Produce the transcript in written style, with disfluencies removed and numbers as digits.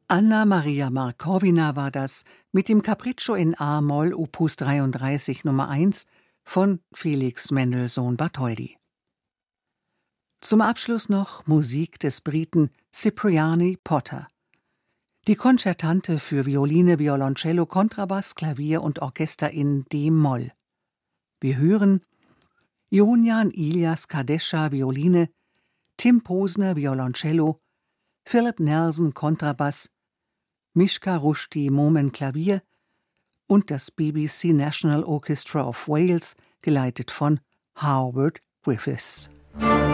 Anna Maria Markowina war das mit dem Capriccio in A-Moll Opus 33 Nummer 1 von Felix Mendelssohn Bartholdy. Zum Abschluss noch Musik des Briten Cipriani Potter. Die Konzertante für Violine, Violoncello, Kontrabass, Klavier und Orchester in D-Moll. Wir hören Jonian Ilias Kadesha Violine, Tim Posner Violoncello, Philip Nelson Kontrabass, Mishka Rushdie Momen Klavier und das BBC National Orchestra of Wales, geleitet von Howard Griffiths.